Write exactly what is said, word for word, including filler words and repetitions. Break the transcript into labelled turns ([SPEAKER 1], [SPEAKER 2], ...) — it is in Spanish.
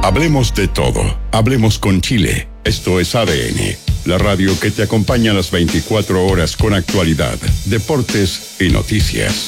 [SPEAKER 1] Hablemos de todo. Hablemos con Chile. Esto es A D N, la radio que te acompaña a las veinticuatro horas con actualidad, deportes y noticias.